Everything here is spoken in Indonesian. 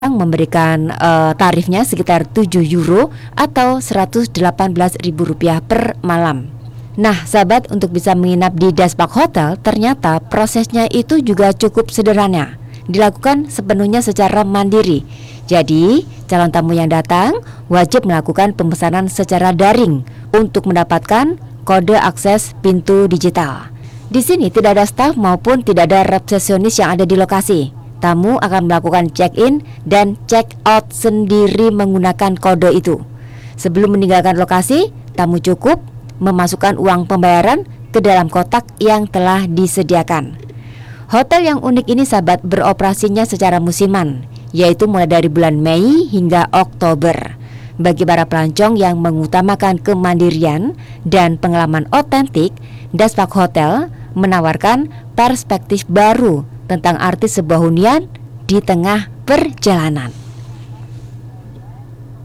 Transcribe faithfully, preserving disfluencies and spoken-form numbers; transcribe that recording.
memberikan uh, tarifnya sekitar tujuh euro atau seratus delapan belas ribu rupiah per malam. Nah, sahabat, untuk bisa menginap di Das Park Hotel, ternyata prosesnya itu juga cukup sederhana, dilakukan sepenuhnya secara mandiri. Jadi, calon tamu yang datang wajib melakukan pemesanan secara daring untuk mendapatkan kode akses pintu digital. Di sini tidak ada staf maupun tidak ada resepsionis yang ada di lokasi. Tamu akan melakukan check-in dan check-out sendiri menggunakan kode itu. Sebelum meninggalkan lokasi, tamu cukup memasukkan uang pembayaran ke dalam kotak yang telah disediakan. Hotel yang unik ini, sahabat, beroperasinya secara musiman, yaitu mulai dari bulan Mei hingga Oktober. Bagi para pelancong yang mengutamakan kemandirian dan pengalaman otentik, Das Park Hotel menawarkan perspektif baru tentang arti sebuah hunian di tengah perjalanan.